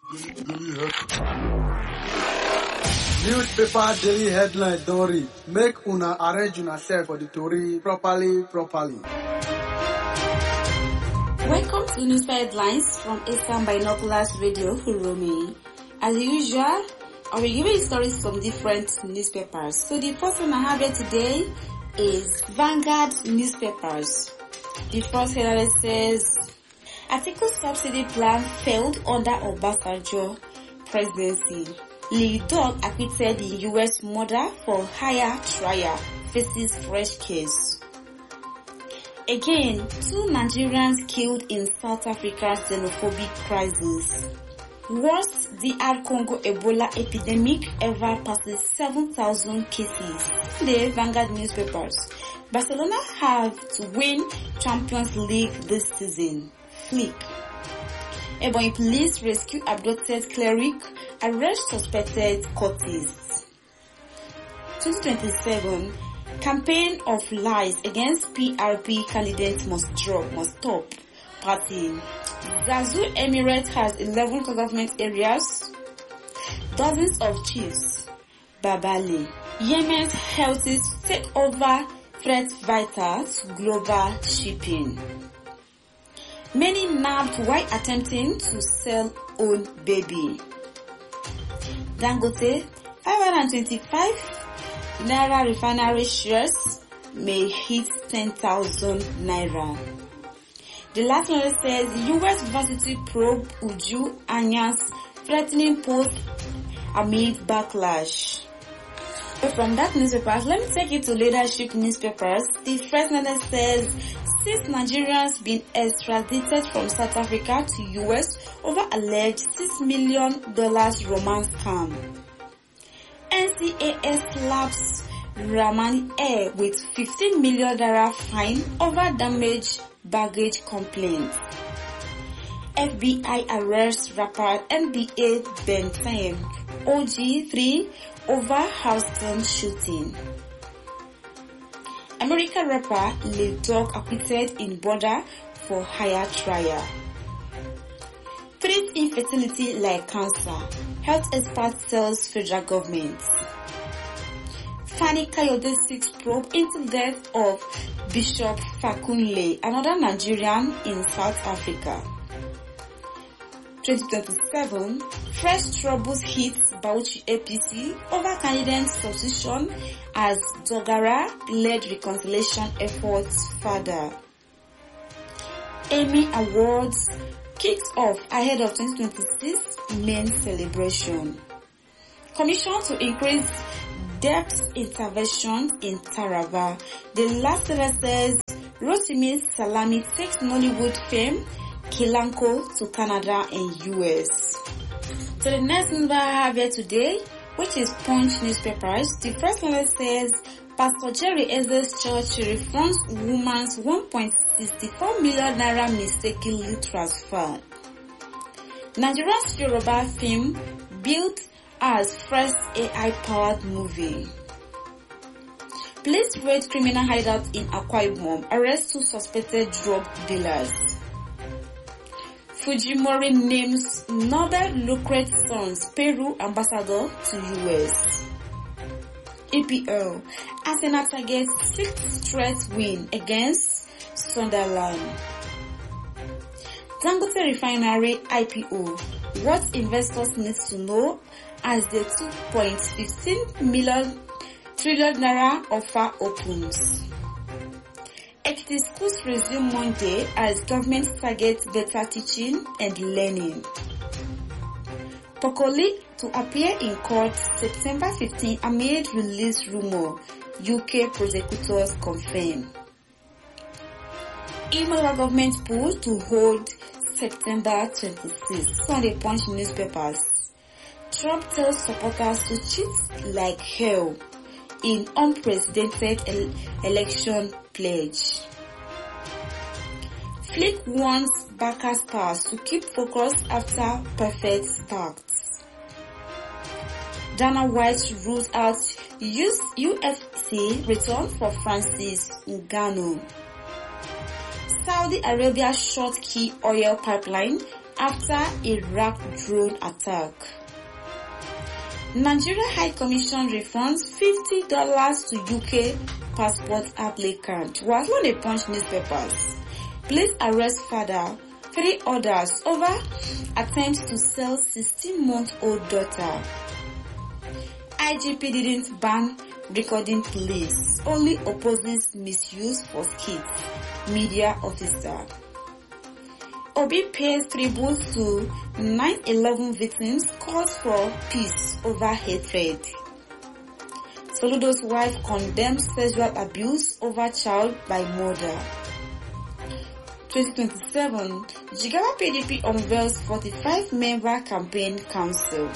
Newspaper daily headline Dory. Make una arrange una self for the story properly. Welcome to Newspaper Headlines from Eastern Binoculars Radio, Huromi. As usual, I will give you stories from different newspapers. So the first one I have here today is Vanguard newspapers. The first headline says, Article subsidy plan failed under Obasanjo presidency. Lee Dog acquitted the U.S. murder for hire trial, faces fresh case. Again, 2 Nigerians killed in South Africa's xenophobic crisis. Worst DR Congo Ebola epidemic ever passes 7,000 cases. The Vanguard newspapers. Barcelona have to win Champions League this season. Flick. Ebonyi police rescue abducted cleric, arrest suspected cultist. 2027 campaign of lies against PRP candidates must stop. Party. Zazu Emirate has 11 government areas, dozens of chiefs. Babali. Yemen's healthies take over threat vital to global shipping. Many nabbed while attempting to sell own baby. Dangote, 525 Naira refinery shares may hit 10,000 Naira. The last one says U.S. varsity probe Uju Anyan's threatening post amid backlash. So from that newspapers, let me take you to leadership newspapers. The first one says 6 Nigerians been extradited from South Africa to U.S. over alleged $6 million romance scam. NCAS slaps Ramani Air with $15 million fine over damaged baggage complaint. FBI arrests rapper NBA Bentham OG3 over Houston shooting. American rapper Lil Durk acquitted in border for hire trial. Treat infertility like cancer. Health expert tells federal government. Fani Kayode 6 probe into death of Bishop Fakunle, another Nigerian in South Africa. 2027, fresh troubles hits Bauchi APC over candidate substitution as Dogara led reconciliation efforts further. Emmy Awards kicks off ahead of 2026 main celebration. Commission to increase depth intervention in Taraba. The last letter says Rotimi Salami takes Nollywood fame Kilanko to Canada and US. So the next number I have here today, which is Punch newspapers. The first one says Pastor Jerry Eze's church refunds woman's 1.64 million naira mistakenly transferred. Nigeria's Yoruba film built as first AI-powered movie. Police raid criminal hideout in Akwa Ibom, arrest 2 suspected drug dealers. Fujimori names Nobel laureate sons Peru ambassador to US. EPL, Arsenal targets 6th straight win against Sunderland. Dangote Refinery IPO, what investors need to know as the 2.15 trillion naira offer opens. Ekiti schools resume Monday as government targets better teaching and learning. Pokoli to appear in court September 15 amid release rumor, UK prosecutors confirm. Imola government pull to hold September 26 on the Punch newspapers. Trump tells supporters to cheat like hell in unprecedented election pledge. Flick warns Barca stars to keep focus after perfect starts. Dana White rules out UFC return for Francis Ngannou. Saudi Arabia short key oil pipeline after Iraq drone attack. Nigeria High Commission refunds $50 to UK passport applicant. Was on a Punch newspapers. Police arrest father, 3 others over attempts to sell 16-month-old daughter. IGP didn't ban recording police, only opposes misuse for skits. Media officer. Obi pays tribute to 9/11 victims, calls for peace over hatred. Soludo's wife condemns sexual abuse over child by mother. 2027, Jigawa PDP unveils 45-member campaign council.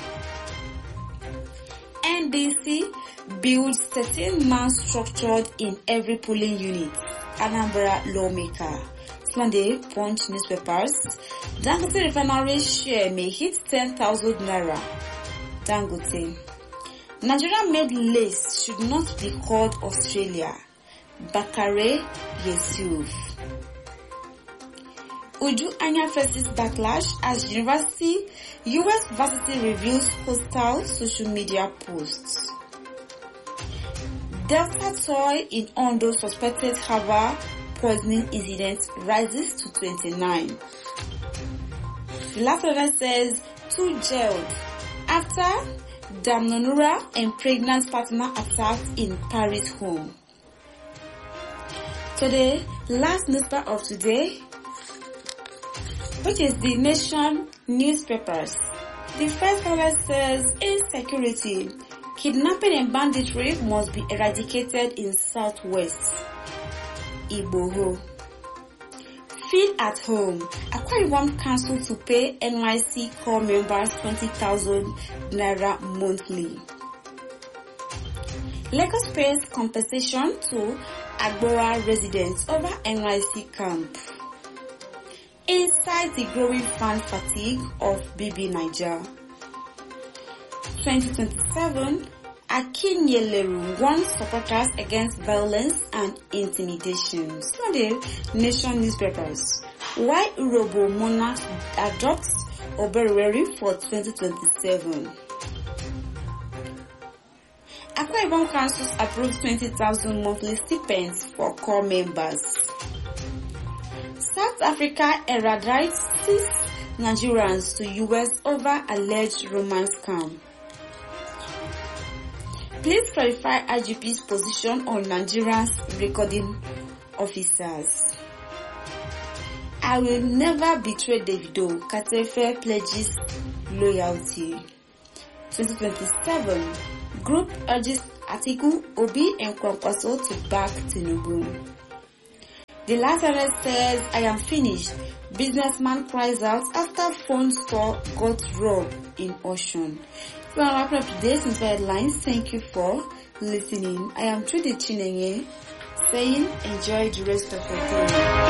NDC builds 13-man structured in every polling unit. Anambra lawmaker. Sunday Punch newspapers. Dangote refinery share may hit 10,000 naira. Dangote. Nigeria-made lace should not be called Australia. Bakare Yusuf. Uju Anya faces backlash as US varsity reviews hostile social media posts. Delta toy in Ondo suspected herbal poisoning incident rises to 29. The last letter says 2 jailed after Damnonura and pregnant partner attacked in Paris home. Today, last newspaper of today, which is the Nation newspapers. The first letter says insecurity, kidnapping and banditry must be eradicated in Southwest. Igboho. Feed at home. Akwa Ibom Council to pay NYC core members 20,000 naira monthly. Lagos pays compensation to Agbora residents over NYC camp. Inside the growing fan fatigue of BB Niger. 2027, Akinyeleru warns supporters against violence and intimidation. Sunday Nation newspapers. Why Urobo monarch adopts Oberweri for 2027. Akwa Ibom Council approves 20,000 monthly stipends for core members. South Africa extradites 6 Nigerians to US over alleged romance scam. Please clarify IGP's position on Nigerians recording officers. I will never betray Davido. Katefe pledges loyalty. 2027. Group urges Atiku, Obi and Kwankwaso to back Tinubu. The last letter says, I am finished. Businessman cries out after phone store got robbed in Ocean. We are wrapping up today's headlines. Thank you for listening. I am Trudy Chinenye saying enjoy the rest of your day.